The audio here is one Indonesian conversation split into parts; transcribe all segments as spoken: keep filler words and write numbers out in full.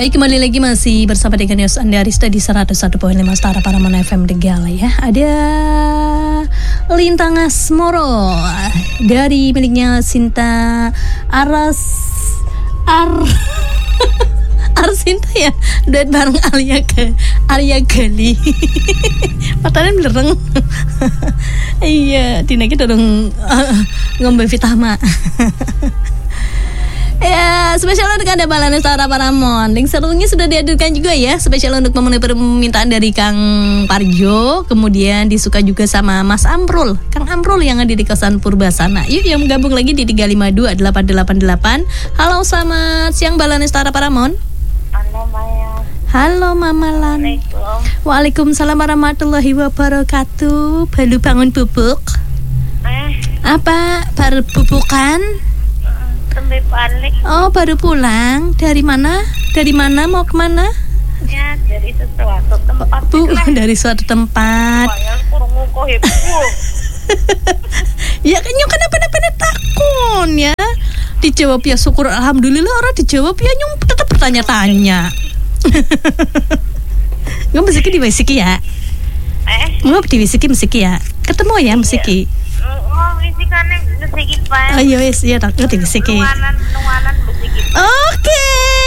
Baik, kembali lagi masih bersama dengan Yos Andi Arista di seratus satu koma lima Stara Paramana F M Tegala ya. Ada Lintang Asmoro dari miliknya Sinta Aras Ar Arsinta ya, duet bareng Alia ke Alia Gali. Matanya belereng. Iya, Dina kita dong uh, ngombe Vitama. Ya, spesial untuk Anda Balana Stara Paramon. Link serunya sudah dihadirkan juga ya, spesial untuk memenuhi permintaan dari Kang Parjo. Kemudian disuka juga sama Mas Amrul, Kang Amrul yang ada di kawasan Purbasana. Yuk yang gabung lagi di tiga lima dua delapan delapan delapan. Halo, selamat siang Balana Stara Paramon. Halo Maya. Halo Mama Lan. Waalaikumsalam warahmatullahi wabarakatuh. Baru bangun bubuk? Eh, Apa baru bubukan? tembe balik. Oh, baru pulang. Dari mana? Dari mana mau kemana? Ya, dari sesuatu tempat. Bu, dari suatu tempat. Bayar kurang ngukoh ibu. Ya kan nyong kenapa-napa takon ya. Dijawab ya syukur alhamdulillah, orang dijawab ya nyong tetap bertanya-tanya. Nggak mesiki di mesiki ya. Eh, Nggak di mesiki mesiki ya. Ketemu ya mesiki. oh isi kane besiki pak. Oh iya wes ya tak ngerti mesiki. Nuanan nuanan besiki. Oke.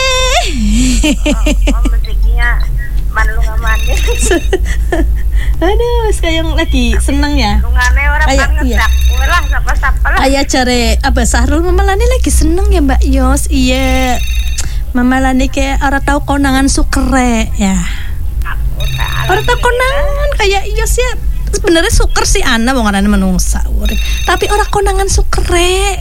Oh, oh besikinya manlu ngamane. Aduh, sekarang lagi seneng ya. Lungane orang Ayo, kan iya. ngedak. Lah sapa-sapa lah. Ayah cari Abah Sahrul Mama Lani lagi seneng ya Mbak Yos. Iya, Mama Lani kayak orang tahu konangan sukre ya. Aku tak. Orang tahu konangan kayak Yos ya. Sebenarnya suker sih Ana wong arane menungsa urip. Tapi orang konangan sukre.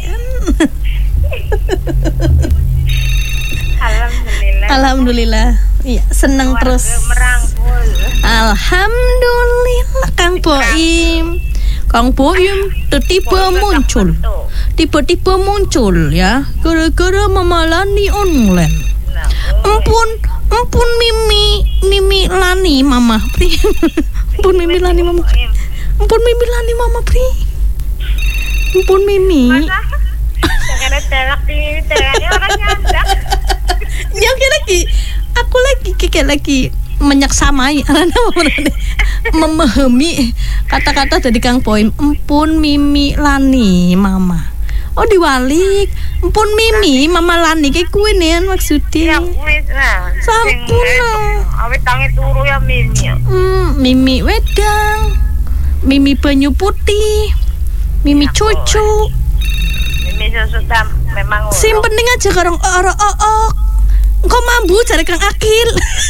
Alhamdulillah. Alhamdulillah. Iya, seneng Keluarga terus. merangkul. Alhamdulillah Kang Boim. Kang Boim tiba-tiba muncul. Tiba-tiba muncul ya. Gara-gara Mama Lani online. Ampun, ampun Mimi, Mimi Lani Mama Pri. Ampun Mimi Lani Mama. Ampun Mimi Lani Mama Pri. Ampun Mimi. Karena telak di telaknya orang nyandak. Ya lagi, aku lagi kayak lagi menyaksamai karena memahami kata-kata dari Kang Boim. Ampun Mimi Lani Mama. Oh diwalik. Ampun Mimi Mama Lani kayak kue nih maksudnya. Ya wis lah. Sampun lah. Awet tangi turu ya Mimi. Hmm, Mimi wedang, Mimi banyu putih, Mimi cucu. Mimi sudah memang. Sim penting aja karang ora ok. Engko mambu jare Kang Akil.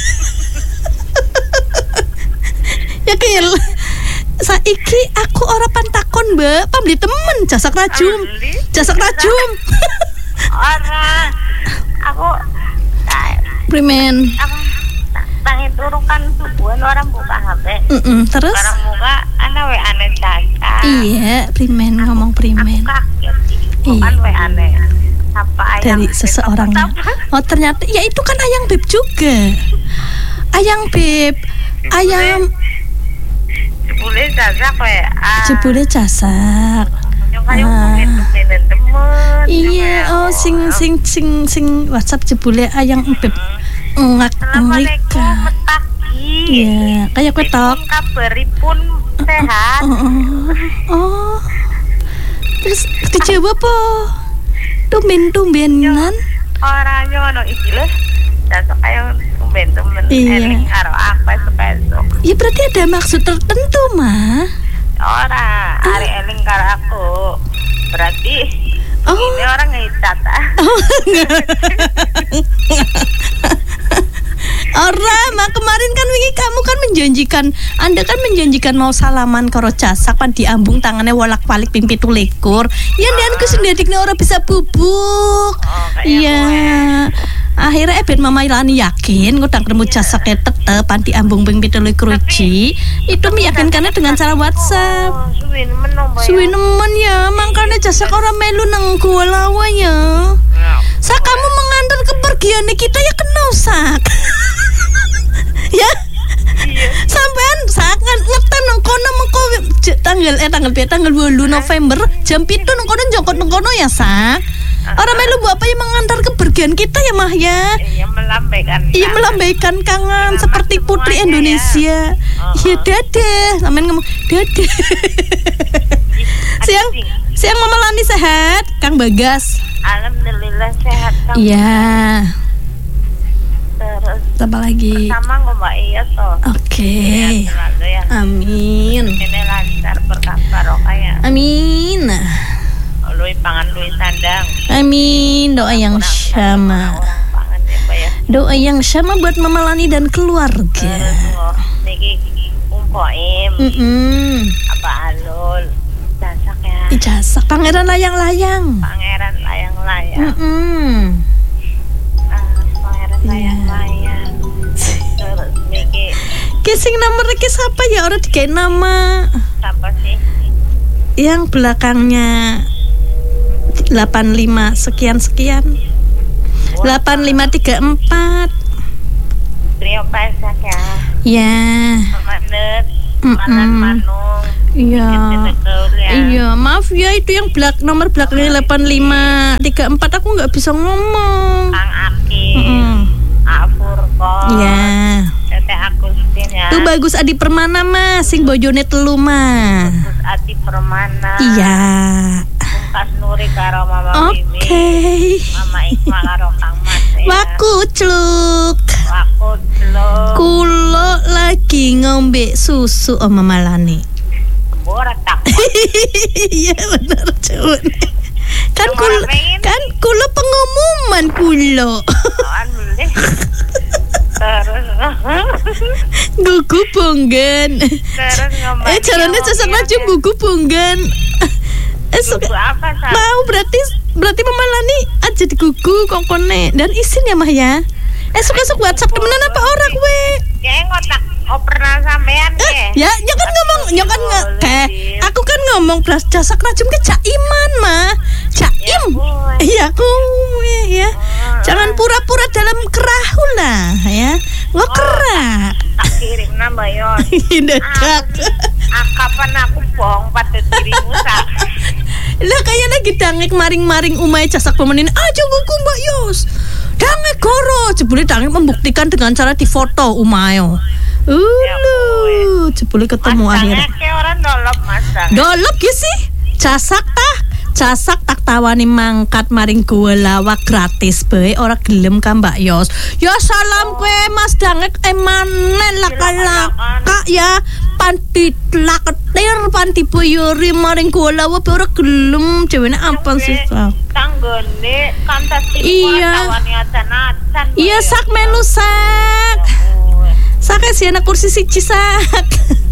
Ya Kil. Saiki aku ora pantakon, Mbak. Pambeli temen jasak rajum. Jasak rajum. Ora. Aku Primen. aku tangi turu kan subuhan orang buka H P. Mm-mm, terus? Orang buka ana we ane caca. Iya, primen ngomong primen. Aku kaget. Iya. Bukan we ane. Apa ayang Dari seseorang. Oh ternyata ya itu kan ayang beb juga. Ayang beb, ayam Jebule jasak we. jebule jasak. Yang kayu mungkin temen. Iya, oh sing sing sing sing WhatsApp jebule ayang beb ngak Assalamualaikum ngika. metaki. Iya, kayak kue tok. Kabaripun sehat. Oh, oh, oh. Terus dijawab apa? Tumben-tumbenan. Orangnya ono iki lho. Jasak kayu tumben-tumben Iya. eling karo aku esuk-esuk. Ya berarti ada maksud tertentu, mah. Ora, ari eling karo aku. Berarti Oh. ini orang ngecat ah. Ora, mah kemarin kan wingi kamu kan menjanjikan, Anda kan menjanjikan mau salaman karo jasak pan diambung tangannya walak-walik ping pitu likur. Ya ndanku sendadikne ora bisa bubuk. Iya. Akhirnya eh ben Mama Ilani yakin ngutang ketemu jasaknya tetep pan diambung ping pitu likur uji. Itu meyakinkannya dengan cara WhatsApp. Oh, suwi nemen no, Mbak. Suwi nemen ya, makanya jasak ora melu nang gua lawa ya. Sak kamu mengantar kepergian kita ya kena sak. Ya. Iya. Sampean sangat ngetem nang kono mengko tanggal eh tanggal tanggal dua puluh November jam pitu nang kono jongkot nang kono ya sak. Orang melu buat apa yang mengantar kepergian kita ya Mah ya? Iya melambaikan. Iya melambaikan kangen seperti putri Indonesia. Iya dadah, sampean ngomong dadah. Siang, siang Mama Lani sehat, Kang Bagas. Alhamdulillah sehat Kang. Iya. Terus Apa lagi? sama kok Mbak Iya toh. Oke. Sehat selalu ya. Amin. Ini lancar berkah barokah ya. Amin. Lui pangan lui sandang. Amin. Doa yang sama. Orang pangan ya Mbak ya. Doa yang sama buat Mama Lani dan keluarga. Terus kok niki umpoim. Mm-mm. Apa alul. Jasak ya. Ijazah Pangeran Layang-Layang. Pangeran layang-layang. Mm-mm. Ah, pangeran layang-layang. Terus niki Kising nomor iki siapa ya orang digawe nama siapa sih? yang belakangnya delapan lima sekian sekian delapan lima tiga empat. Trio Pasak ya. Ya. Manet. Mm-mm. Manan Manung. Iya. Betul ya. Iya, maaf ya itu yang belak nomor belakangnya delapan lima tiga empat aku nggak bisa ngomong. Kang Aki. Mm-mm. Afurko. Iya. Tete Agustin ya. Tuh bagus Adi Permana Mas, sing bojone telu mah. Terus Ati Permana. Iya. Bungkas Nuri karo Mama Bibi. Oke. Mama Iqma karo Kang Mas ya. Waku celuk. Waku celuk. Kulo lagi ngombe susu Om Mama Lani. Borat tak. Iya benar cuman. Kan Yang kulo orang pengen. kan kulo pengumuman kulo. Soan boleh. Terus Gugu bonggen. terus ngomong. Eh caranya casak maju gugu bonggen. Eh suka Gugu apa Sa? mau berarti berarti Mama Lani aja di gugu kokone dan isin ya Mah ya. Eh suka-suka WhatsApp temenan apa orang we? Kayak ngotak operan sampean ke. Ya, ya kan ngomong, ya kan nggak kayak aku kan ngomong belas jasa kerajum ke Caiman mah, Caim, iya kowe ya, jangan pura-pura dalam kerahu lah ya, nggak kerak. Tak kirim nambah yon. Dedak. Ah, kapan aku bohong pada dirimu Sa? Lah kayak lagi dangek maring-maring umai casak pemenin aja gugu Mbak Yos. Dangek goro, jebule dangek membuktikan dengan cara difoto umayo. Ulu, jebule ketemu akhirnya. Masangnya kayak orang dolop masang. Dolop ya sih, casak tah, casak tak tawani mangkat maring gua lawak gratis be, ora gelem ka Mbak Yos. Ya salam kue Mas Dangek emanen laka-laka ya, panti laketir, panti boyori maring gua lawak be ora gelem, ceweknya apa sih sak? Tanggone kantas Iya. tawani acan-acan. Iya sak melu sak, sak sih anak kursi siji sak.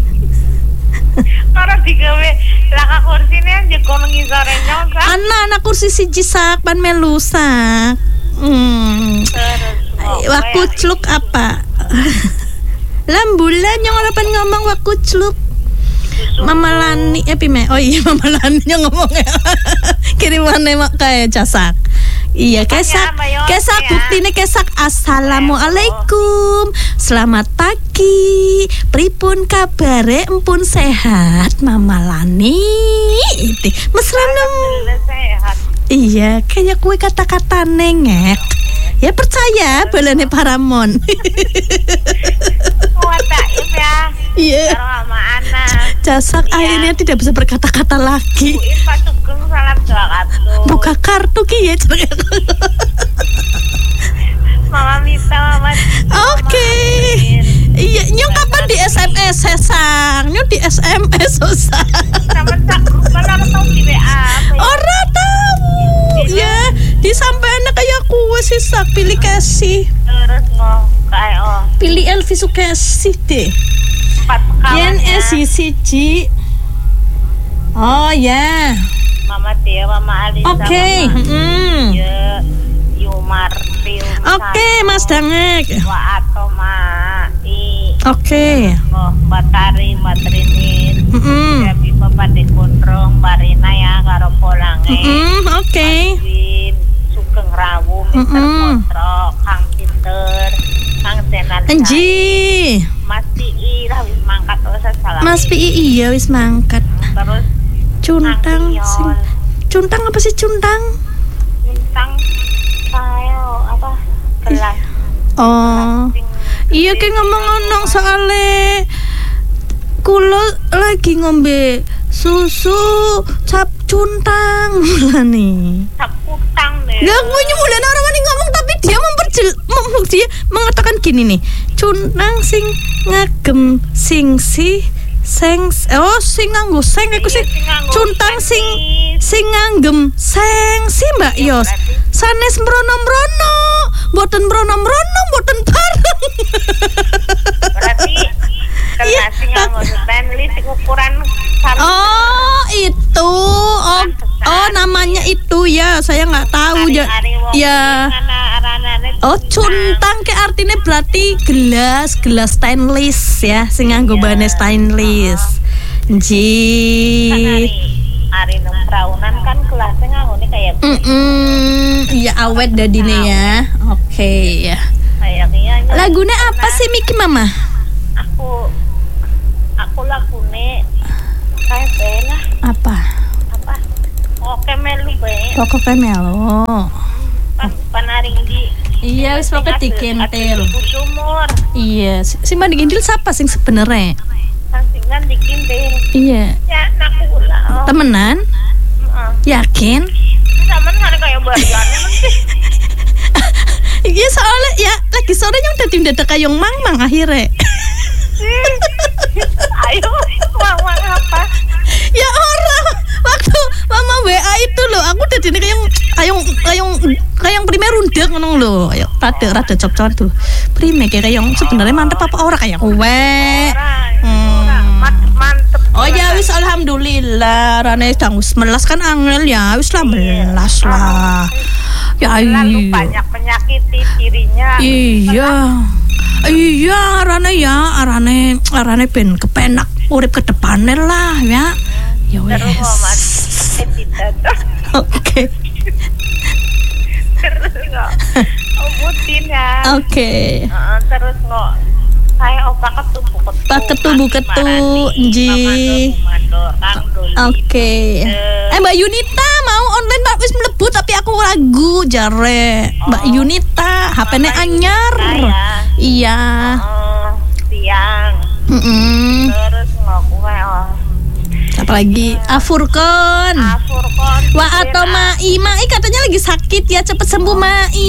Kalau digawe laka kursine njeko ngisore nyong Sa. Anak-anak kursi siji sak pan melu sak. Hmm. Terus Waku celuk apa? Lambulan yang orang pen ngomong waku celuk. Mama Lani eh pime. Oh iya Mama Lani yang ngomongnya. Kirimannya mak kayak casak. Iya kesak, kesak buktine kesak. Assalamualaikum, selamat pagi. Pripun kabare empun sehat Mama Lani? Itu mesra nem. sehat. Iya, kayak kue kata-kata nengek. Ya percaya balane Paramon. Kuataim ya. Iya. Karo sama anak. Casak akhirnya tidak bisa berkata-kata lagi. Buin Pak Sugeng salam doa kartu. Buka kartu ki ya. Mama Mita, Mama Tita, Oke. Iya, nyong kapan di S M S Sesang? Nyong di S M S Sesang. sama Cak Grup kan aku tahu di W A. Ora tahu. Ya, disampaikan kayak kue sih sak pilih kasih. Terus ngomong kayak oh Pilih Elvi Sukasih deh. empat Yen kawannya. siji. Oh ya. Mama Tia, Mama Alisa, Oke. Mama Mm. Ya, Yumar, Tium, Oke, Mas Dangek. Wa Ato, Ma I. Oke. Oh, Mbak Tari, Mbak Trinin. Mm-mm. Ya, Bipa Pade Kundrong, Mbak Rina ya, karo Polange. Mm-mm, oke. Win, Sugeng Rawu, Mister Mm-mm. Kontro, Kang Pinter, Kang Zenan. Anji. Mas Pi I, lah wis mangkat oh salam. Mas Pi iya wis mangkat. Terus Cuntang Kang sing Pion. Cuntang apa sih cuntang? utang saya apa gelas. Oh. Iya ki ngomong nang soale kula lagi ngombe susu cap cuntang mulane. Cap utang deh. Gak punya mulane orang ini ngomong tapi dia memperjel mem- dia mengatakan gini nih. Cuntang sing ngagem sing si seng oh sing nganggo seng aku sih cuntang sing sing nganggem seng si Mbak Yos sanes mrono-mrono mboten mrono-mrono mboten bareng Berarti kena sing nganggo Stanley sing ukuran sama. oh itu oh oh namanya itu ya saya nggak tahu ya ya oh cuntang ke artinya berarti gelas gelas stainless ya sing nganggo bahan stainless ji hari nang praunan kan kelasnya nganggone kayak mm ya awet dadine ya oke okay, ya kayaknya lagune apa sih Miki Mama aku aku lagune kayak bela apa apa oke melu be pokoknya melo pan panaring di iya wis pokoke dikentil sumur iya si mandi gendil siapa sing sebenarnya sangsingan dikentil iya ya aku lah temenan yakin zaman hari kayak bariannya sih iya soalnya ya lagi sore yang udah dadak kayong mang-mang akhirnya ayo mang-mang apa ya orang waktu mama W A itu loh aku udah jadi kayak kayong kayong kayong primer rundek ngono lho ayo rada rada cocok tuh primer kayak kayong sebenarnya mantep apa ora kayak we mantep oh ya wis alhamdulillah rane dang wis melas kan angel ya wis lah melas lah ya lalu banyak penyakit dirinya iya iya arane ya arane arane ben kepenak urip ke depannya lah ya ya wes oke terus nggak obutin ya oke terus nggak kayak opa ketubu ketu pak ketubu ketu ji oke eh Mbak Yunita mau online Mbak wis mlebu tapi aku ragu jare Mbak Yunita H P-ne anyar iya siang terus ngaku kayak apa lagi Afurkon Afurkon Wah atau Mai Mai katanya lagi sakit ya cepet sembuh Mai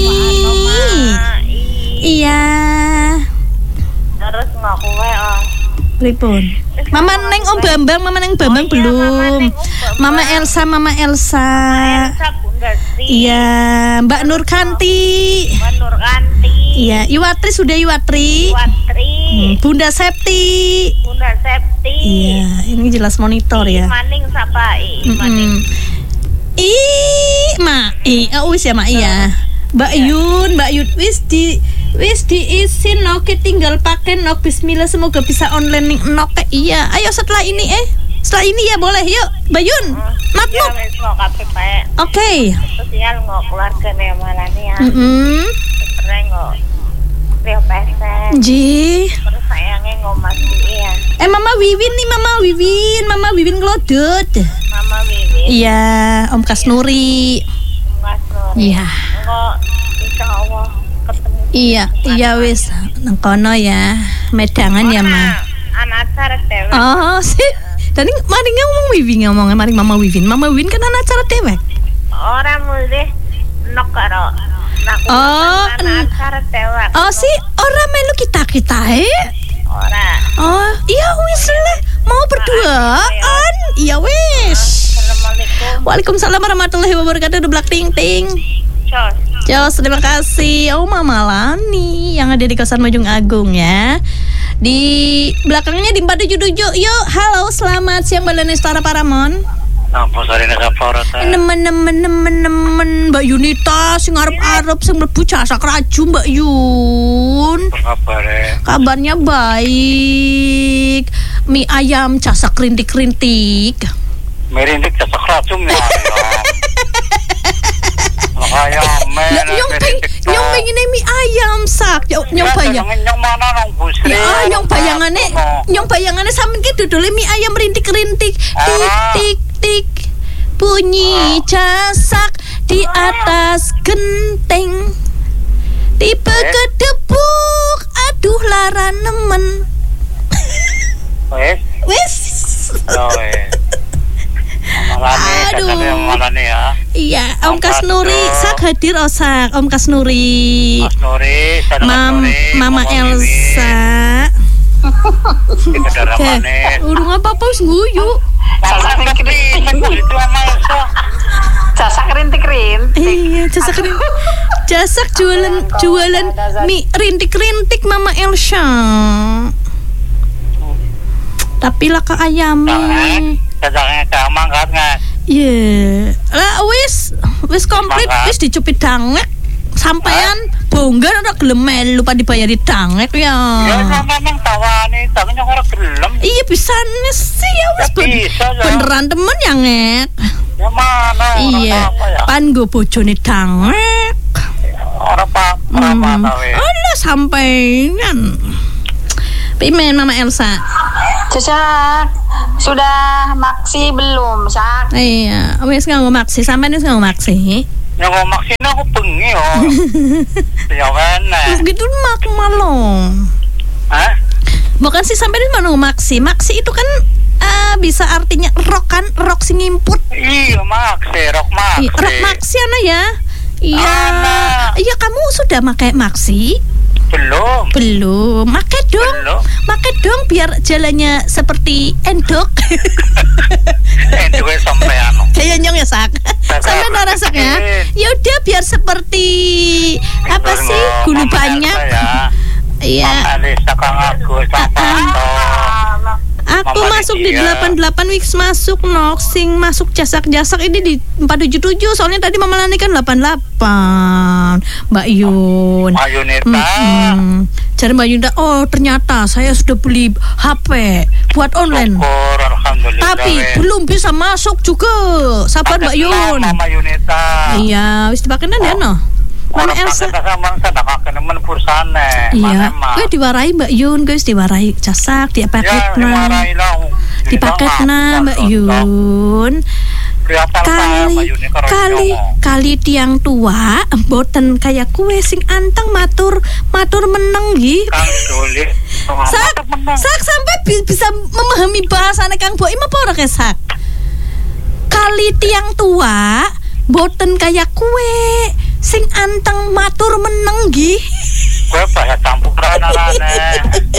iya terus ngaku kayak pripun Mama Neng Om Bambang Mama Neng Bambang belum Mama Elsa Mama Elsa iya Mbak Nur Kanti Mbak Nur Kanti iya Iwatri sudah Iwatri Iwatri Bunda Septi Bunda Septi iya ini jelas monitor ya Maning siapa I Maning I Ma I oh wis ya Ma ya Mbak Yun Mbak Yun wis di wis diisin oke tinggal pakai nok bismillah semoga bisa online nih nok iya ayo setelah ini eh setelah ini ya boleh yuk Bayun mat mat oke sosial nggak keluarga nih malah nih ya mm sering nggak Rio pesen ji terus sayangnya nggak masih ya eh Mama Wiwin nih Mama Wiwin Mama Wiwin ngelodot Mama Wiwin iya Om Kasnuri Om Kasnuri iya nggak insya Allah ketemu iya iya wis nang kono ya medangan ya Ma anak acara dewek oh sih tadi mari ngomong Wiwin ngomongnya mari Mama Wiwin Mama Wiwin kan anak acara dewek orang mulai nok karo oh anak acara dewek oh sih orang melu kita kita eh orang oh iya wis lah mau berduaan iya wis Assalamualaikum Waalaikumsalam warahmatullahi wabarakatuh blak ting ting Cos Jos, terima kasih. Oh, Mama Lani yang ada di kawasan Mojong Agung ya. Di belakangnya di empat tujuh tujuh. Yuk, halo, selamat siang Mbak Lenestara Paramon. Apa sore nega parata? Nemen-nemen nemen-nemen Mbak Yunita sing arep-arep sing mlebu jasa keraju Mbak Yun. Kabare? Kabarnya baik. Mie ayam jasa kerintik-kerintik. Merintik jasa keraju mie ayam. Ayam, nyong peng, nyong pengen mie ayam sak, nyong bayang. Nyong mana nong busri? Ya, nyong bayangannya, nyong bayangannya sampe ki dodole mie ayam rintik-rintik, tik tik tik, bunyi casak, di atas genteng. Tiba kedebuk, aduh lara nemen. Wes. Wes. Oh, wes. Malane, Aduh. katanya malane ya. Iya, Om Om Kasnuri, Kasno. sak hadir osak, Om Kasnuri. Mas Nuri, Sada Mam, Mas Nuri, Mama Elsa. Kita darah Oke, manis. urung apa-apa wis guyu. Mama ngerti, itu sama Elsa. Jasak rintik-rintik. Iya, jasak rin- jasak jualan jualan mie rintik-rintik Mama Elsa. Tapi lah ke ayamnya. Jajaknya kamang kan nggak? Iya, lah wis wis komplit wis dicupit dangek. Sampean bonggar ora gelem melu pan dibayari dangek ya. Ya memang tawani, tapi orang gelem. Iya bisa sih ya wis Ya, ben- bisa, ya. beneran temen ya ngek. Ya mana orang Iya, apa ya? pan go bojone dangek. Orang apa? Orang Hmm. mana weh? Alah sampean. Pimen Mama Elsa. Caca, sudah maksi belum, Sak? Iya, wis nganggo maksi, sampean wis nganggo maksi. Yang ngomong sini aku bengi oh. Ya kan? Gitu mak malong. Hah? Bukan sih sampean wis nganggo maksi. Maksi itu kan eh, bisa artinya rok kan, rok sing ngimput. Iya maksi, rok Iya, rok maksi. maksi ana ya. Iya. Ana. Iya, kamu sudah pakai maksi? Belum. Belum. Pakai dong. Belum. Pakai dong biar jalannya seperti endok. Eh, juga sampai anu. Kayak nyong ya sak. Sampai Kakak, rasanya. eh. Ya udah biar seperti apa Itu sih? loh, Gulu Mama banyak. Elsa ya. Iya. Mama Elsa kang aku sama Aku Mama masuk di Lydia. delapan puluh delapan weeks masuk nok sing masuk jasak-jasak ini di empat tujuh tujuh soalnya tadi Mama Lani kan delapan puluh delapan Mbak Yun. Ayu Nita. Mm-mm. Cari Mbak Yunda, oh ternyata saya sudah beli H P buat online. Syukur, alhamdulillah. Tapi weh. belum bisa masuk juga. Sabar Mbak Pakai Yun. nama Mama Yunita. Iya, wis dipakai nang ya no. Mama Orang Elsa. pakai sama sedekah nemen pursane. Iya, Mana, gue diwarai Mbak Yun, guys diwarai jasak, dia Ya, paket dimarahi lah. dipaket na Mbak Yun. Kali kali kali tiang tua mboten kayak kue sing anteng matur matur meneng nggih. Kang Doli. Sak, sak sampai bi- bisa memahami bahasane Kang Boim apa ora ke sak? Kali tiang tua mboten kayak kue sing anteng matur meneng nggih. Gue bahasa campuran arane.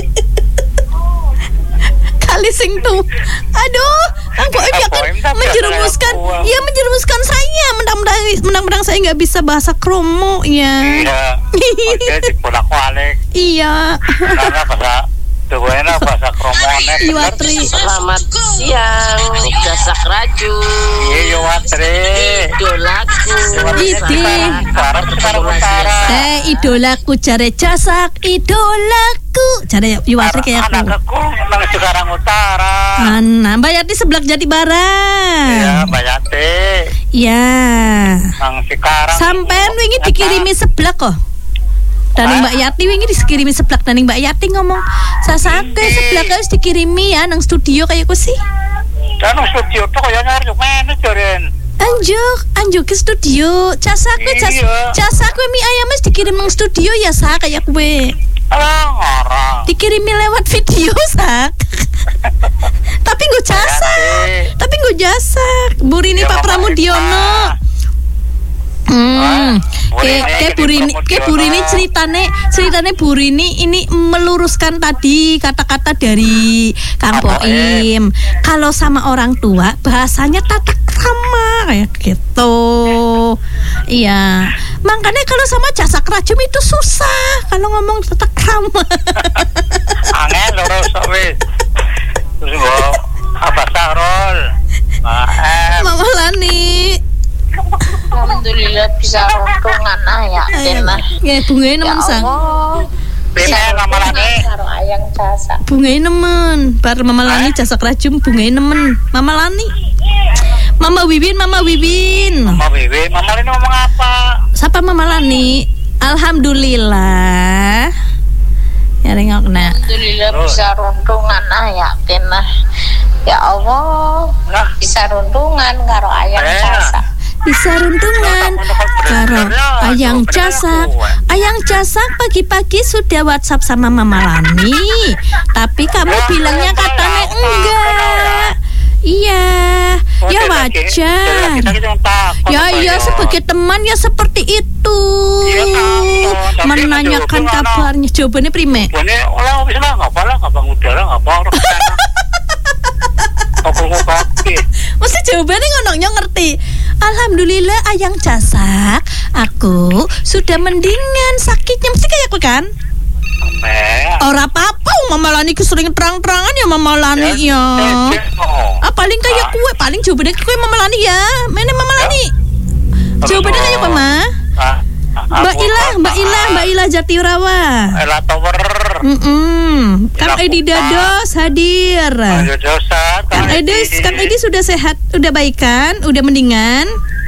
Kali sing tuh, aduh, Kang Boim ya kan Boim tapi menjerumuskan, saya kuat. ya menjerumuskan saya, menang-menang, menang-menang saya nggak bisa bahasa kromo ya. Iya. Oke, dipulak balik. Iya. Karena bahasa Dewana bahasa kromone. Iya, Tri. Selamat siang, Jasak Raju. Iya, yo Watri. Idolaku. Idi. Barat sekarang utara. Eh, idolaku jare jasak, idolaku jare Yuwatri kayak aku. Anakku nang sekarang utara. Ana, Mbak Yati sebelah Jati Iya, Barang. Mbak Yati. Iya. Nang sekarang. Sampean wingi dikirimi sebelah kok. Dan Mbak Yati wingi dikirimi sebelah dan Mbak Yati ngomong, "Sasake sebelah harus dikirimi ya nang studio kayak ku sih." Dan studio tuh kayaknya harus manajerin. Anjuk, anjuk ke studio. Jasaku jas, Iya. jasaku mie ayam wis dikirim nang studio ya sak kayak kue. Alah, ngorong. Dikirimi lewat video sak. Tapi gue jasa, Yati. tapi gue jasa. Burini Ya, Pak Mama Pramudiono. Ita. Hmm, Ah, kayak Burini kayak jadi Burini, Pramudiono. kayak Burini ceritane, ceritane Burini ini meluruskan tadi kata-kata dari Kang Apa, Boim. Kalau sama orang tua bahasanya tata krama kayak gitu. Iya, makanya kalau sama jasa kerajum itu susah kalau ngomong tata krama. Angel lurus wis. Terus gua apa Sarol? Maaf. Mama Lani. Alhamdulillah bisa runtungan ayah. Tenah. Ya bungain Ya nemen sang. Allah. Bina lama lagi. Karo ayang jasa. Bungain nemen. Bar Mama Lani jasa kerajum bungain nemen. Mama Lani. Mama Wiwin, Mama Wiwin. Mama Bibi, Mama ini ngomong apa? Siapa Mama Lani? Alhamdulillah. Ya nengok na. Alhamdulillah bisa runtungan ayah. Tenah. Ya Allah. Nah, Bisa runtungan karo ayang Eh. jasa. bisa runtungan karo ayang casak. Ayang casak pagi-pagi sudah WhatsApp sama Mama Lani, tapi kamu bilangnya katanya enggak. Iya, ya wajar. Ya iya, sebagai teman ya seperti itu. Menanyakan kabarnya. Jawabannya prime. Jawabannya olah wis lah, enggak apa-apa, enggak bangun udara, enggak apa-apa. Mesti jawabannya ngonoknya ngerti. Alhamdulillah ayang casak, aku sudah mendingan sakitnya. Mesti kayak aku kan? Ora apa-apa, Mama Lani kesering terang-terangan ya Mama Lani ya. Ah paling kayak kue, paling jawabannya kue Mama Lani ya. Mana Mama Lani? Jawabannya kayak apa, Ma? Mbak Ilah, Mbak Ilah, Mbak Ilah Jatiurawa. Ela Tower. Mm-mm. Kang Edi Dados hadir. Kang Edi, Kang Edi sudah sehat, udah baikan, udah mendingan.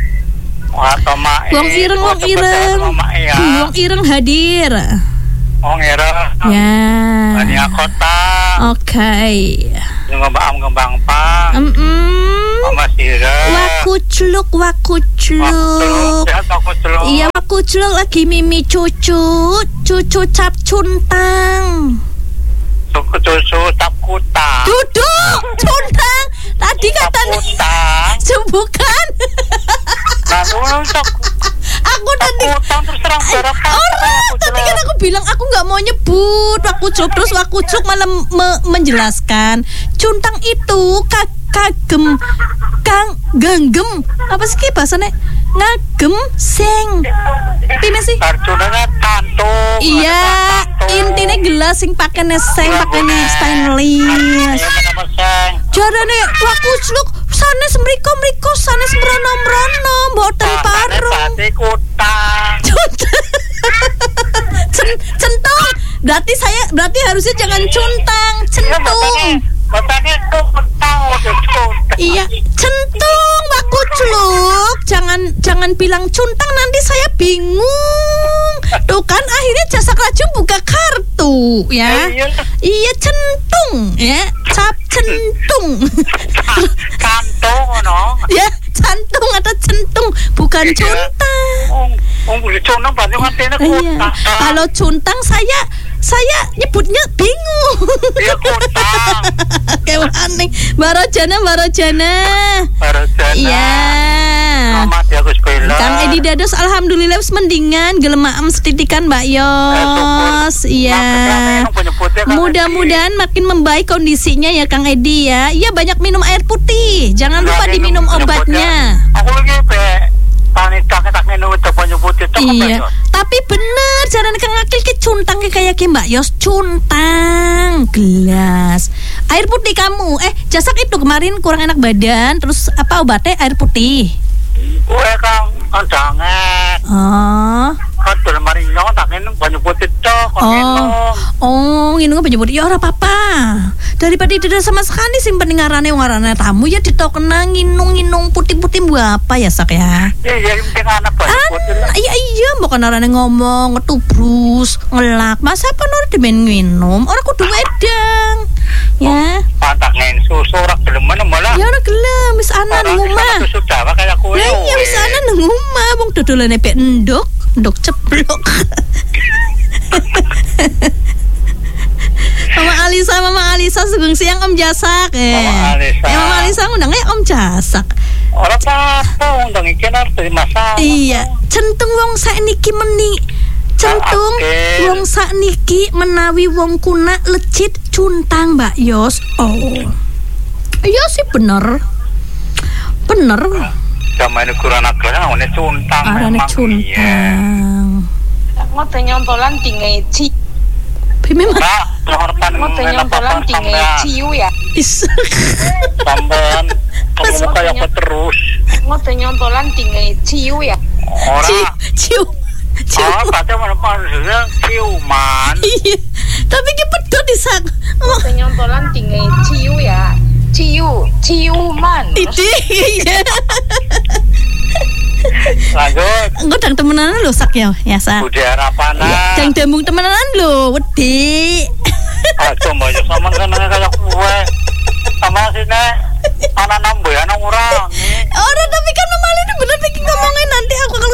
Wong Ireng, Wong Ireng, Wong Ireng hadir. Wong Ireng. Ya. Banyak kota. Oke. Ngembang ngembang pang. Mm. Mama Sira. Wakucluk, wakucluk. Iya, wakucluk lagi mimi cucu, cucu cap cuntang. Cucu cucu cap kutang. Duduk, cuntang. Tadi katanya. Bukan. Aku tadi. Oh, tadi kan aku bilang aku nggak mau nyebut wakucluk, terus wakucluk malah me- menjelaskan cuntang itu kak kagem kang ganggem apa sih bahasanya ngagem sing pime sih kartunanya tantung. Iya intinya gelas sing pakai neseng pakai stainless jarane wakucluk sanes mriko mriko sanes mrono mrono mboten parung centong berarti saya berarti harusnya jangan cuntang centung. Iya, centung wakucluk. Jangan jangan bilang cuntang nanti saya bingung. Tuh kan akhirnya jasa kerajaan buka kartu ya. Iya centung ya, cap centung. Kantong no. Ya, cantung atau centung bukan cuntang. Oh, cuntang berarti artinya kota. Kalau cuntang saya saya nyebutnya bingung. Iya kutang. Kayak aneh. Barojana, Barojana. Barojana. Iya. Selamat ya Gus Bella. Kang Edi Dados alhamdulillah wis mendingan gelemaem setitikan Mbak Yos. Iya. Mudah-mudahan makin membaik kondisinya ya Kang Edi ya. Iya banyak minum air putih. Jangan lupa diminum obatnya. Aku lagi be tak minum itu banyak putih. Iya. Tapi bener caranya Kang Akil ke cuntang ke kayak Mbak Yos cuntang gelas air putih kamu. Eh jasak itu kemarin kurang enak badan terus apa obatnya air putih. Gue Kang kandangan. Oh. Kan lemari nyong tak minum banyak putih cok. Oh. Oh, nginum banyak putih. Ya ora apa-apa. Daripada tidak sama sekali simpen ngarane ngarane tamu ya ditokena nginung-nginung putih-putih buat apa ya sak ya. Iya, iya penting anak banyak putih. Iya iya bukan arane ngomong ngetubrus, ngelak. Masa apa nur demen minum? Ora kudu wedang. Ya. Pantak ngen susu ora gelem malah. Ya ora gelem wis ana nang omah. Susu Jawa kayak kowe. Lah iya wis ana nang omah wong dodolane pek endok, endok ceplok. Mama Alisa, Mama Alisa sugeng siang Om Jasak. Eh. Mama Alisa. Ya Mama Alisa ngundangnya Om Jasak. Ora apa-apa undang iki arep masalah. Iya, centung wong sakniki meni. Centung wong sakniki menawi wong kuna lecit cuntang Mbak Yos. Oh. Iya sih bener. Bener. Zaman ukuran agak ngene cuntang. Arane cuntang. Ngoten nyontolan tingeci. Memang ngoten nyontolan tingeci ya. Sampean kamu kayak apa terus? Ngoten nyontolan tingeci ya. Ora. Ciu. Ciu. Ah, pada mana maksudnya ciuman. Iya. Tapi ki pedot disak. Ngoten nyontolan tingeci ya. Ciu, ciuman. Idi. Iya. Lanjut. Engko dang temenan lho sak ya, ya sak. Udah rapana. Dang dambung temenan lho, wedi. Ah, coba ya sama kan kayak kue. Sama sini anak nambo ya anak orang. Ora tapi kan Mama Lini bener iki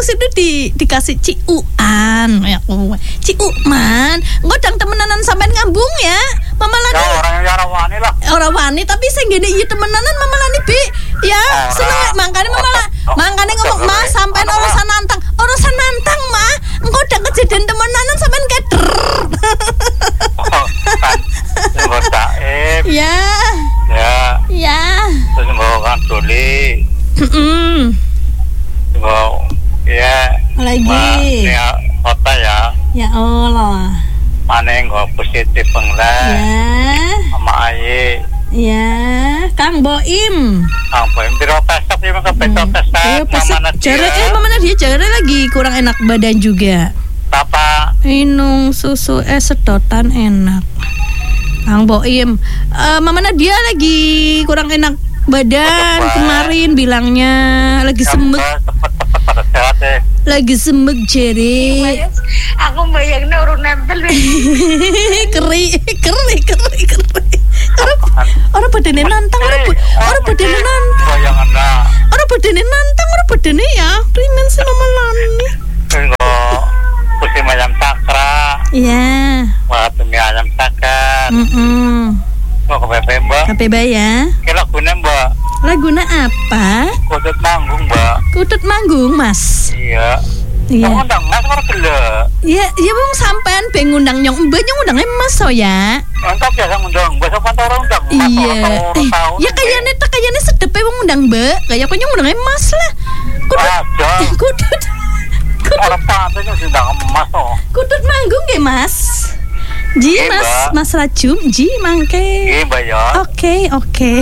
situ di dikasih ciuan ya kowe. Ciuman, engko dang temenanan sampean ngambung ya. Mama Ya Lani orang yang ora wani lah. ora wani tapi sing ngene iki temenanan Mama Lani Bi. Ya, Ora. seneng mangkane Mama La, mangkane ngomong Mas sampean Ora. urusan nantang, urusan nantang mah. Engko udah kejadian temenanan sampean keder. Oh, kan. Sing taib. Ya, Ya, ya. terus nggo kan doli. Heeh. Nggo ya. Lagi. Ya, kota ya. Ya Allah. Mane nggo positif penglah. Ya. Sama aye. Ya, Kang Boim. Apa yang biro pesok ya maka pesok pesok. Ayo pesek jare eh Mama Nadia jare lagi kurang enak badan juga. Papa. Minum susu es sedotan enak. Kang Boim, eh, Mama Nadia lagi kurang enak badan Cepat. kemarin bilangnya lagi semek, Cepet-cepet pada sehat deh. lagi semek jere. Aku bayangin urun nempel. keri, keri, keri, keri. Orang orang badannya nantang, orang ba- orang badannya nantang, Bayangan lah. orang badannya nantang, orang badannya ya ringan sih Mama Lani. Engko musim ayam sakra. Iya. Waktu mie ayam sakar. Mm-mm. Mau ke P P Mbak. K P B ya. Kira guna Mbak. Laguna apa? Kudut manggung Mbak. Kutut manggung, Mas. Iya. Iya. Kamu undang mas orang gila. Ya, ya bang sampean pengen ngundang nyong mbak nyong undangnya Mas so ya. Entah biasa ngundang. Besok kan orang undang mas. Iya. Orang tahu Eh, tahu. ya kayaknya tak kayaknya sedep bang undang mbak. Kayak apa nyong undangnya Mas lah. Kutut, Aja. eh, kutut, kutut, Orang pantasnya sudah emas oh. kutut manggung ya Mas. Ji Iya, Mas, Mbak. Mas Rajum, Ji mangke. Iya Mbak ya. Oke, oke.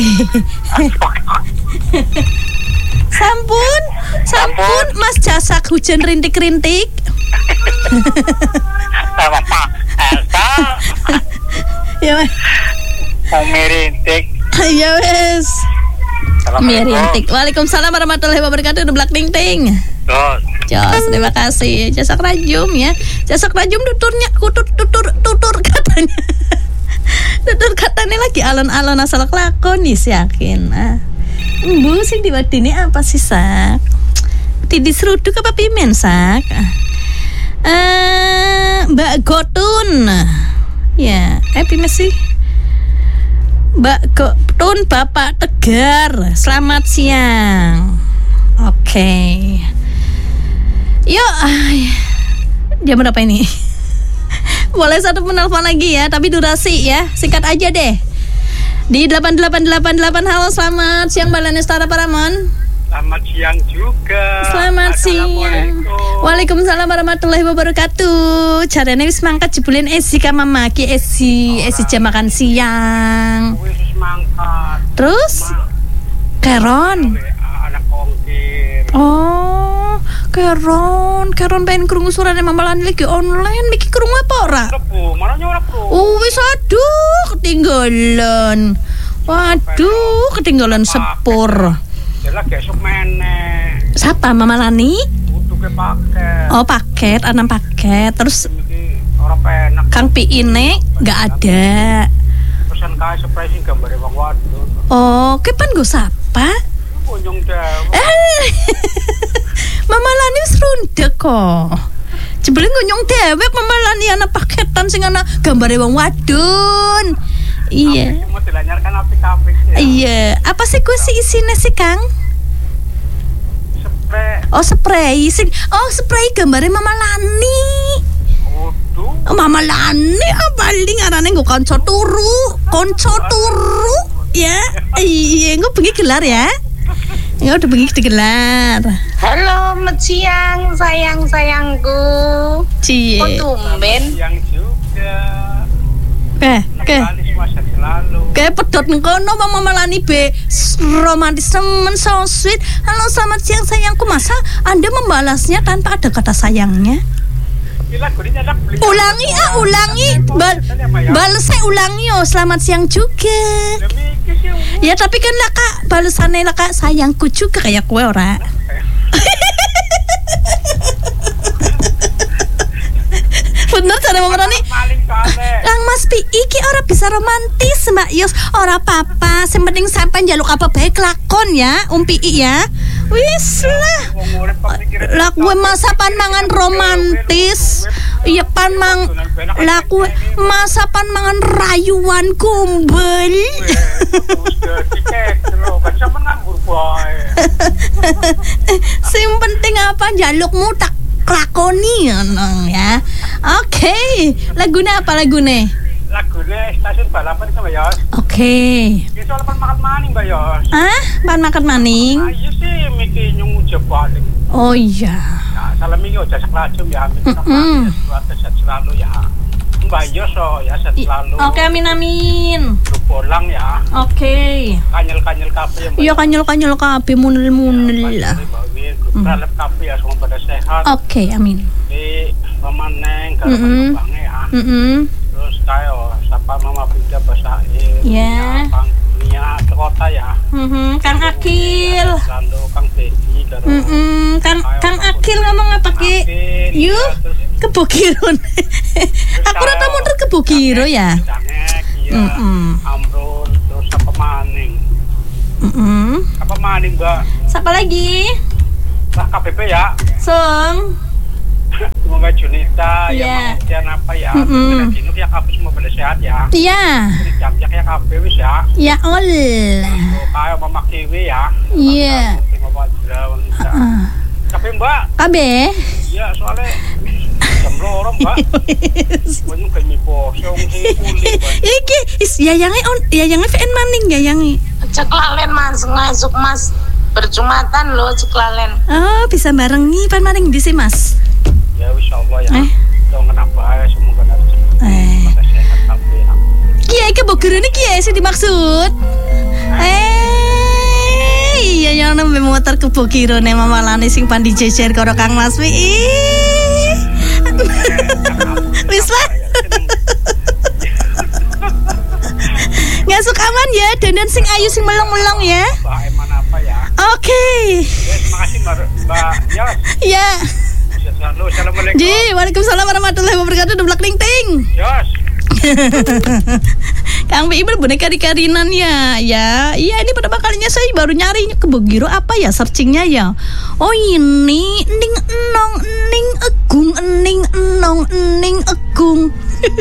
Sampun, sampun, Mas Jasak hujan rintik-rintik. Sama Pak Elsa. Ya, Mas. Mau merintik. Ya wes. Mirintik. Waalaikumsalam warahmatullahi wabarakatuh. Udah belak ting ting. Terus. Jos, terima kasih. Jasak Rajum ya. Jasak Rajum tuturnya kutut tutur tutur katanya. Tutur katanya lagi alon-alon asal kelakon nih yakin. Ah. Bu sing diwadini apa sih sak? Tidi seruduk apa pimen sak? Eh, Mbak Gotun. Ya, eh pimen sih. Mbak Gotun Bapak Tegar. Selamat siang. Oke. Okay. Yuk, ay, jam berapa ini? Boleh satu penelpon lagi ya, tapi durasi ya, singkat aja deh. Di delapan delapan delapan delapan. Halo, selamat siang Mbak Lenestara Paramon. Selamat siang juga. Selamat siang. Waalaikumsalam warahmatullahi wabarakatuh. Caranya wis mangkat jebulin esi ka mamaki esi esi jam makan siang. Wis mangkat. Terus Keron. Anak ongkir. Oh, Keron, Keron pengen krungu surane Mama Lani lagi online, miki krungu apa ora? Rebu, mananya ora bro. Oh, wis aduh ketinggalan. Waduh, ketinggalan sepur. Jelas esok meneh. Siapa Mama Lani? Butuhke paket. Oh, paket, enam paket. Terus Iki ora penak. Kang Pi ini nggak ada. Pesan kae surprise gambare wong wadon. Oh, kepan go sapa? Kunjung dewe. Eh, Mama Lani wis rundek kok. Jebule ngonyong dewek Mama Lani ana paketan sing ana gambare wong wadon. Iya. Mau dilanyarkan apik-apik ya. Iya, apa sih gue sih isinya sih Kang? Spray. Oh spray, sing oh spray gambarnya Mama Lani. Waduh. Oh, Mama Lani apa paling arane nggo kanca turu, kanca turu. Ya, iya, gue bengi gelar ya. Enggak udah bengi digelar. Halo, selamat siang sayang-sayangku. Cie. Kok tumben? Yang juga. Eh, ke. Nangis masa selalu. Kayak pedot ngono Mama Lani be romantis temen so sweet. Halo selamat siang sayangku. Masa Anda membalasnya tanpa ada kata sayangnya? Gila, gurinya nak beli. Ulangi ah ulangi. Bal balesnya ulangi oh selamat siang juga. Demi iki sih. Ya tapi kan lah kak balesannya lah kak sayangku juga kayak kue ora. Bener cara Mama Lani. Paling kale. Lang Mas Pi iki ora bisa romantis Mbak Yos. Ora apa-apa, sing penting sampean njaluk apa bae kelakon ya, Om Pi ya. Wis lah. Lah kue masa pan mangan romantis. Iya pan mang lah kue masa pan mangan rayuan kumbel. Sing penting apa jalukmu tak lakoni ngono ya. Oke, lagune apa lagune? Lagune stasiun balapan sama Yos. Oke. Iki soal pan makan maning Mbak Yos. Ah, pan makan maning. Ayo sih mikir nyungu jebalik. Oh iya. Nah, salam iki aja saklajum ya. Mm-mm. Sehat selalu ya. Mbak Yos oh, ya sehat selalu. Oke, amin amin. Lu bolang ya. Oke. Kanyel-kanyel kabeh ya. Iya kanyel-kanyel kabeh munel-munel lah. Beralap kabeh ya semua pada sehat. Oke, amin. Di pemaneng Mm-mm. karo ya. Mm-mm. Terus kayo sapa Mama Bida basae. Ya. Pangnya ke kota ya. Mhm, Kang Akil. Lalu Kang Dedi karo. Mm-mm. Kang Kang Akil ngomong apa Ki? Akil, Yuk, ya, terus ke Bogiro. Aku rata mundur ke Bogiro ya. Janek, iya. Mm-mm. Amrul, terus apa maning? Mm-mm. Apa maning, Mbak? Siapa lagi? Lah K B P ya. Song. Semoga Junita Iya. ya kemudian apa ya. Mm-mm. Jinuk ya kabeh semua pada sehat ya. Iya. Jam-jam ya kabeh wis ya. Ya ol. Oh, kayak Mama Kiwi ya. Iya. Mama Wajra wanita. Ah. Tapi Mbak, Kabe. iya soalnya jam loro Mbak. Banyak kayak mie posong sih kulit. Iki is yayange on yayange V N maning yayange. Ceklalen Mas, ngasuk Mas. Berjumatan lo ceklalen. Oh, bisa barengi pan maning di sih, Mas. Ya insyaallah ya. Eh. Dong kenapa ya semoga nanti Eh. pada sehat kabeh ya. Kiai ke Bogor ini kiai sih dimaksud. Eh, iya yang nembe motor ke Bogor nih mama lani sing pandi jejer karo Kang Mas Wi. Ih. Wis lah. Ngasuk aman ya, dandan sing ayu sing melong-melong ya. Mbak Eman apa ya? Oke. Ya, terima kasih Mbak Mbak Yos. Ya. Sehat selalu. Assalamualaikum. Ji, waalaikumsalam warahmatullahi wabarakatuh. Dublak ting ting. Yos. Kang B I boneka di Karinan ya. Ya, iya ini pertama kalinya saya baru nyari ke Bogiro apa ya searchingnya ya. Oh ini ning enong ning egung ning enong ning egung.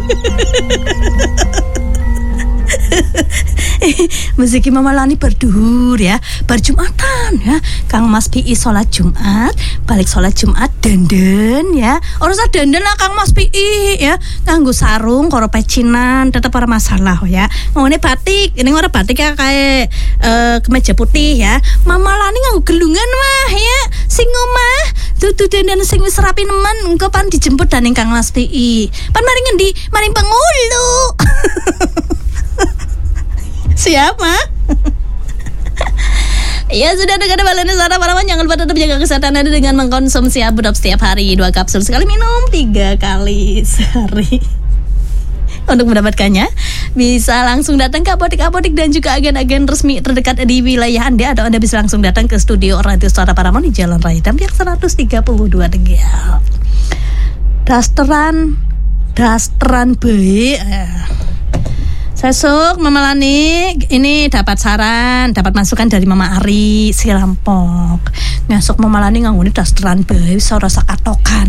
Mezeki Mama Lani berduhur ya, berjumatan ya. Kang Mas P I sholat Jumat, balik sholat Jumat dandan ya. Orang usah dandan lah Kang Mas P I ya. Nganggo sarung, karo pecinan, tetep ora masalah ya. Ngene batik, ini ora batik ya kayak uh, kemeja putih ya. Mama Lani nganggo gelungan mah ya. Sing omah dudu dandan sing wis rapi nemen engko pan dijemput daning Kang Mas P I. Pan mari ngendi? Maring Pengulu. Siapa? Ya sudah dengan balance sana para jangan lupa tetap jaga kesehatan Anda dengan mengkonsumsi Abudop setiap hari dua kapsul sekali minum tiga kali sehari. Untuk mendapatkannya bisa langsung datang ke apotek-apotek dan juga agen-agen resmi terdekat di wilayah Anda atau Anda bisa langsung datang ke studio Radio Suara Paramount di Jalan Raya Dampiak seratus tiga puluh dua Tegal. Dasteran dasteran baik. Sesuk Mama Lani ini dapat saran, dapat masukan dari Mama Ari Sirampok. Ngasuk Mama Lani nganggone dasteran bae ora sakatokan.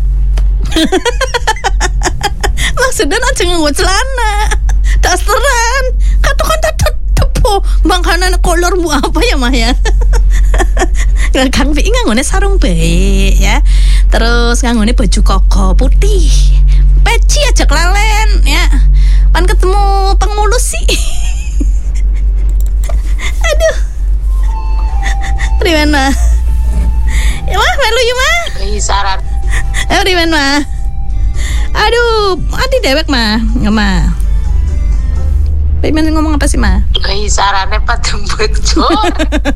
Maksudnya aja nganggo celana. Dasteran, katokan tetep po. Mangkana kolormu apa ya Mah ya? Kang Pi nganggone sarung bae ya. Terus nganggone baju koko putih. Peci aja kelalen ya. Pan ketemu pengulus sih. Aduh. Riwen mah. Ya mah melu ya mah. Kehisaran. Eh riwen mah. Aduh, adi dewek mah, nggak mah. Riwen ngomong apa sih mah? Kehisarannya patung bocor.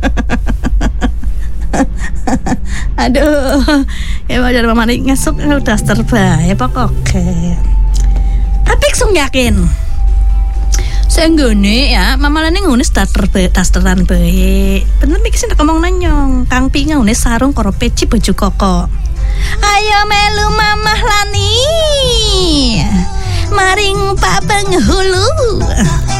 Aduh. Ya wajar Mama Rik ngesuk udah terbaik pokoknya. Tapi sung yakin. Saya nggone ya, Mama Lani ngone starter bae, dasteran bae. Bener iki sing ngomong nanyong, Kang Pi ngone sarung karo peci baju koko. Ayo melu Mama Lani. Maring Pak Penghulu.